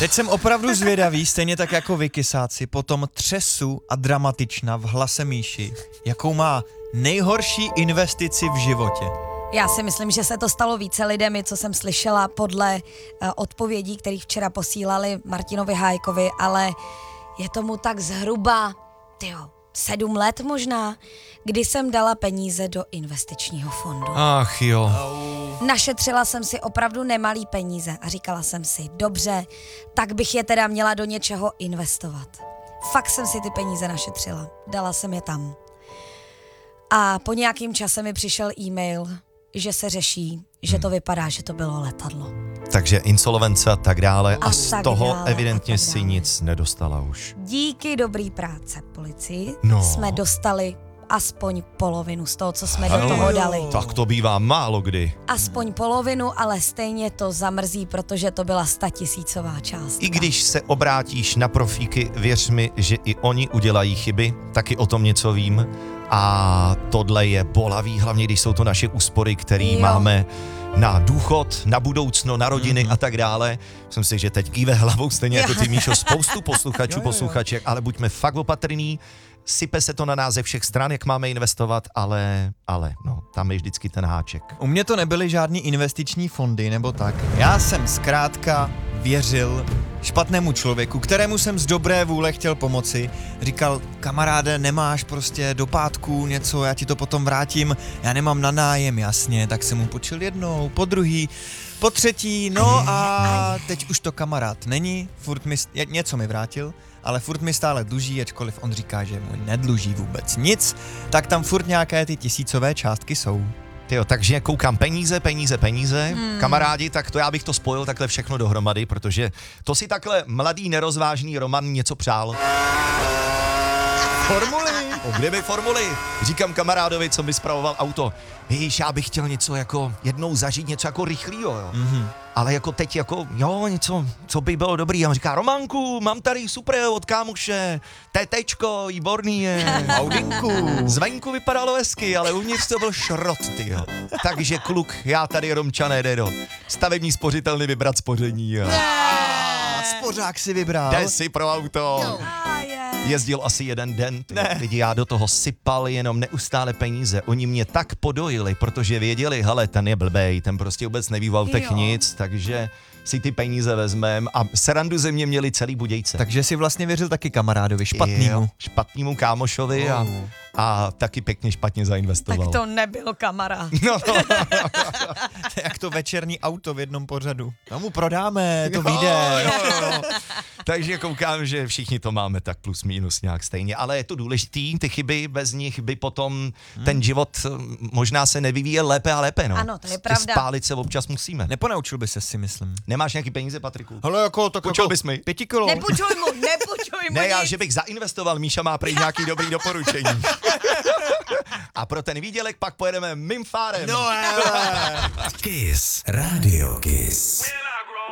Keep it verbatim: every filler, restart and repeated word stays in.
Teď jsem opravdu zvědavý, stejně tak jako vy, kysáci, potom třesu a dramatična v hlase Míši, jakou má nejhorší investici v životě. Já si myslím, že se to stalo více lidem, co jsem slyšela podle uh, odpovědí, kterých včera posílali Martinovi Hájkovi, ale je tomu tak zhruba, tyjo, sedm let možná, kdy jsem dala peníze do investičního fondu. Ach jo. Našetřila jsem si opravdu nemalý peníze a říkala jsem si, dobře, tak bych je teda měla do něčeho investovat. Fakt jsem si ty peníze našetřila, dala jsem je tam. A po nějakým čase mi přišel e-mail, že se řeší, že to vypadá, že to bylo letadlo. Takže insolvence a tak dále a, A z tak toho dále, evidentně a tak si dále. nic nedostala už. Díky dobrý práce policii No. jsme dostali aspoň polovinu z toho, co jsme do Hele, toho dali. Tak to bývá málo kdy. Aspoň polovinu, ale stejně to zamrzí, protože to byla statisícová částka. I když se obrátíš na profíky, věř mi, že i oni udělají chyby, taky o tom něco vím. A tohle je bolavý, hlavně když jsou to naše úspory, které máme na důchod, na budoucno, na rodiny mm-hmm. a tak dále. Myslím si, že teď kýve hlavou stejně jako ty, Míšo, spoustu posluchačů, posluchaček, ale buďme fakt opatrný. Sype se to na nás ze všech stran, jak máme investovat, ale, ale, no, tam je vždycky ten háček. U mě to nebyly žádný investiční fondy nebo tak. Já jsem zkrátka věřil špatnému člověku, kterému jsem z dobré vůle chtěl pomoci. Říkal, kamaráde, nemáš prostě do pátku něco, já ti to potom vrátím, já nemám na nájem, jasně, tak jsem mu počil jednou, po druhý, po třetí, no a teď už to kamarád není, furt mi, něco mi vrátil, ale furt mi stále dluží, ačkoliv on říká, že mu nedluží vůbec nic, tak tam furt nějaké ty tisícové částky jsou. Tyjo, takže koukám peníze, peníze, peníze, hmm. kamarádi, tak to já bych to spojil takhle všechno dohromady, protože to si takhle mladý nerozvážný Roman něco přál. Formuly! O, kdyby formuly? Říkám kamarádovi, co mi spravoval auto. Víš, já bych chtěl něco jako, jednou zažít něco jako rychlýho, jo. Mm-hmm. Ale jako teď jako, jo, něco, co by bylo dobrý. A on říká, Romanku, mám tady super od kámoše, tétečko, výborný je. Audinku. Zvenku vypadalo hezky, ale uvnitř to byl šrot, tyjo. Takže kluk, já tady Romčané, jde do stavební spořitelny vybrat spoření, jo. Spořák si vybral. Jde si pro auto. Jezdil asi jeden den, ne. Lidi, já do toho sypal jenom neustále peníze. Oni mě tak podojili, protože věděli, hele, ten je blbej, ten prostě vůbec neví v autech jo. nic, takže si ty peníze vezmem a srandu ze mě měli celý Budějce. Takže si vlastně věřil taky kamarádovi, špatnýmu. Jo, špatnýmu kámošovi oh. a, a taky pěkně špatně zainvestoval. Tak to nebyl kamarád. No, no. Jak to večerní auto v jednom pořadu. To mu prodáme, to jo, vyjde. Jo, jo. Takže koukám, že všichni to máme tak plus minus nějak stejně, ale je to důležitý, ty chyby, bez nich by potom hmm. ten život možná se nevyvíjel lépe a lépe, no. Ano, to je pravda. Spálit se občas musíme. Neponaučil by se, si myslím. Nemáš nějaký peníze, Patriku? Hele, jako, tak Půjčil jako bys mi? Pěti kilo. Nepůjčuj mu, nepůjčuj mu Ne, já, nic. že bych zainvestoval, Míša má prý nějaký dobrý doporučení. A pro ten výdělek pak pojedeme mým fárem. No, hele. Kiss, Radio Kiss.